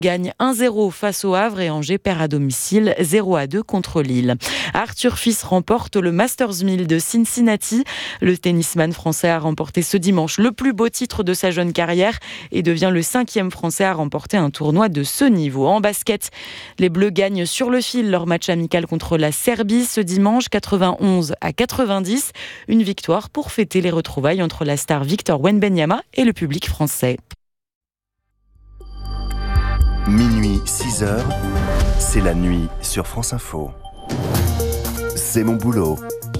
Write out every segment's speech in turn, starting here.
gagne 1-0 face au Havre et Angers perd à domicile 0-2 contre Lille. Arthur Fils remporte le Masters 1000 de Cincinnati. Le tennisman français a remporté ce dimanche le plus beau titre de sa jeune carrière et devient le 5e français à remporter un tournoi de ce niveau. En basket, les Bleus gagnent sur le fil leur match amical contre la Serbie ce dimanche 91-90. Une victoire pour fêter les retrouvailles entre la star Victor Wembanyama et le public français. Minuit, 6h, c'est la nuit sur France Info. C'est mon boulot.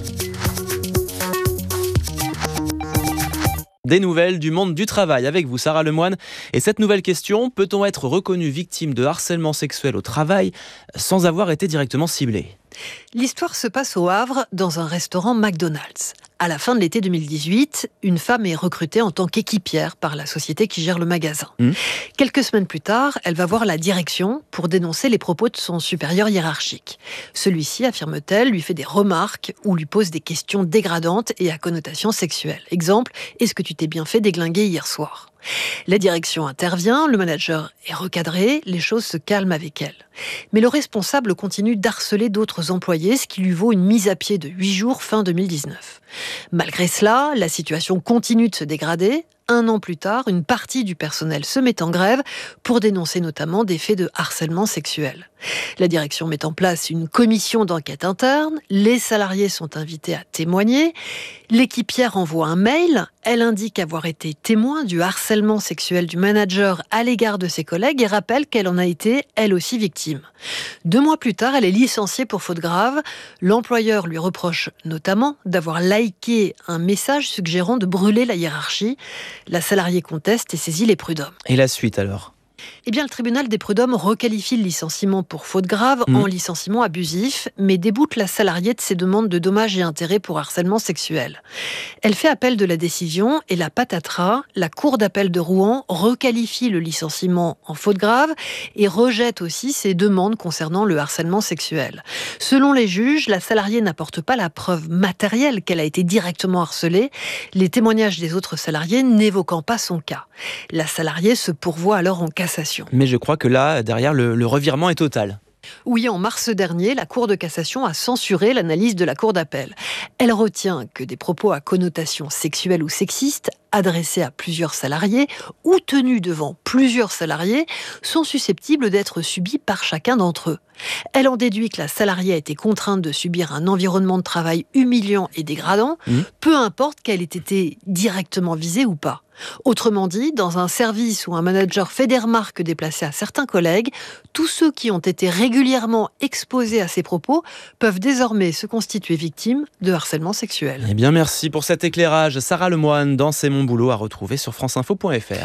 Des nouvelles du monde du travail avec vous, Sarah Lemoine. Et cette nouvelle question, peut-on être reconnu victime de harcèlement sexuel au travail sans avoir été directement ciblé ? L'histoire se passe au Havre, dans un restaurant McDonald's. À la fin de l'été 2018, une femme est recrutée en tant qu'équipière par la société qui gère le magasin. Quelques semaines plus tard, elle va voir la direction pour dénoncer les propos de son supérieur hiérarchique. Celui-ci, affirme-t-elle, lui fait des remarques ou lui pose des questions dégradantes et à connotation sexuelle. Exemple, est-ce que tu t'es bien fait déglinguer hier soir ? La direction intervient, le manager est recadré, les choses se calment avec elle. Mais le responsable continue d'harceler d'autres employés, ce qui lui vaut une mise à pied de 8 jours fin 2019. Malgré cela, la situation continue de se dégrader. 1 an plus tard, une partie du personnel se met en grève pour dénoncer notamment des faits de harcèlement sexuel. La direction met en place une commission d'enquête interne, les salariés sont invités à témoigner, l'équipière envoie un mail, elle indique avoir été témoin du harcèlement sexuel du manager à l'égard de ses collègues et rappelle qu'elle en a été elle aussi victime. 2 mois plus tard, elle est licenciée pour faute grave. L'employeur lui reproche notamment d'avoir liké un message suggérant de brûler la hiérarchie. La salariée conteste et saisit les prud'hommes. Et la suite alors ? Eh bien, le tribunal des prud'hommes requalifie le licenciement pour faute grave en licenciement abusif, mais déboute la salariée de ses demandes de dommages et intérêts pour harcèlement sexuel. Elle fait appel de la décision et la patatras, la cour d'appel de Rouen requalifie le licenciement en faute grave et rejette aussi ses demandes concernant le harcèlement sexuel. Selon les juges, la salariée n'apporte pas la preuve matérielle qu'elle a été directement harcelée, les témoignages des autres salariés n'évoquant pas son cas. La salariée se pourvoit alors en cassation. Mais je crois que là, derrière, le revirement est total. Oui, en mars dernier, la Cour de cassation a censuré l'analyse de la Cour d'appel. Elle retient que des propos à connotation sexuelle ou sexiste adressés à plusieurs salariés ou tenus devant plusieurs salariés sont susceptibles d'être subis par chacun d'entre eux. Elle en déduit que la salariée a été contrainte de subir un environnement de travail humiliant et dégradant, peu importe qu'elle ait été directement visée ou pas. Autrement dit, dans un service où un manager fait des remarques déplacées à certains collègues, tous ceux qui ont été régulièrement exposés à ces propos peuvent désormais se constituer victimes de harcèlement sexuel. Eh bien, merci pour cet éclairage. Sarah Lemoine dans C'est mon boulot à retrouver sur franceinfo.fr.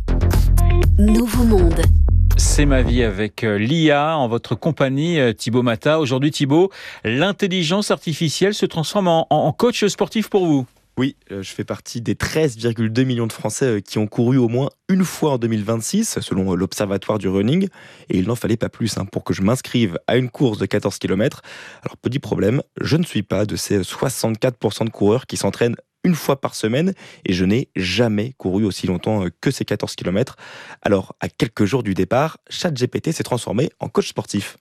Nouveau monde. C'est ma vie avec l'IA en votre compagnie, Thibaut Mata. Aujourd'hui, Thibaut, l'intelligence artificielle se transforme en coach sportif pour vous. Oui, je fais partie des 13,2 millions de Français qui ont couru au moins une fois en 2026, selon l'Observatoire du Running. Et il n'en fallait pas plus pour que je m'inscrive à une course de 14 km. Alors, petit problème, je ne suis pas de ces 64% de coureurs qui s'entraînent une fois par semaine et je n'ai jamais couru aussi longtemps que ces 14 km. Alors, à quelques jours du départ, ChatGPT s'est transformé en coach sportif.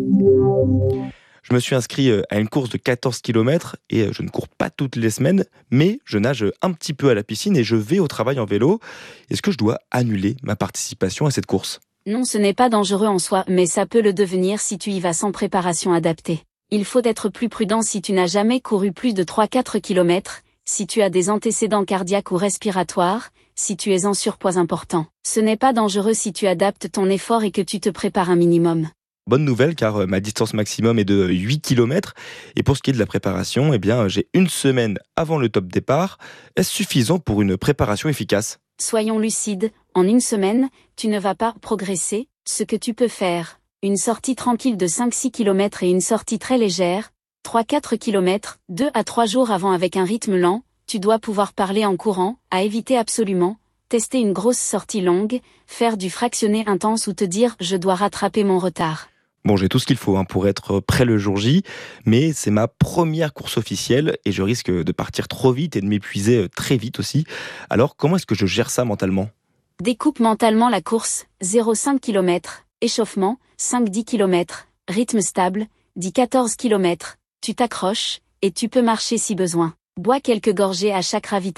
Je me suis inscrit à une course de 14 km et je ne cours pas toutes les semaines, mais je nage un petit peu à la piscine et je vais au travail en vélo. Est-ce que je dois annuler ma participation à cette course ? Non, ce n'est pas dangereux en soi, mais ça peut le devenir si tu y vas sans préparation adaptée. Il faut être plus prudent si tu n'as jamais couru plus de 3-4 km, si tu as des antécédents cardiaques ou respiratoires, si tu es en surpoids important. Ce n'est pas dangereux si tu adaptes ton effort et que tu te prépares un minimum. Bonne nouvelle car ma distance maximum est de 8 km et pour ce qui est de la préparation, eh bien, j'ai une semaine avant le top départ. Est-ce suffisant pour une préparation efficace ? Soyons lucides, en une semaine, tu ne vas pas progresser. Ce que tu peux faire, une sortie tranquille de 5-6 km et une sortie très légère, 3-4 km, 2 à 3 jours avant avec un rythme lent, tu dois pouvoir parler en courant, à éviter absolument, tester une grosse sortie longue, faire du fractionné intense ou te dire « je dois rattraper mon retard ». Bon, j'ai tout ce qu'il faut pour être prêt le jour J, mais c'est ma première course officielle et je risque de partir trop vite et de m'épuiser très vite aussi. Alors, comment est-ce que je gère ça mentalement ? Découpe mentalement la course, 0,5 km, Échauffement, 5-10 km. Rythme stable, 10-14 km. Tu t'accroches, et tu peux marcher si besoin. Bois quelques gorgées à chaque ravitaillement.